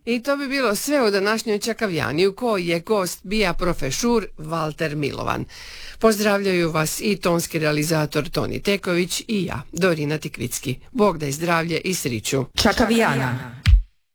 I to bi bilo sve u današnjoj Čakavijani u kojoj je gost bija profesor Valter Milovan. Pozdravljaju vas i tonski realizator Toni Teković i ja, Dorina Tikvicki. Bog daj zdravlje i sriću. Čakavijana.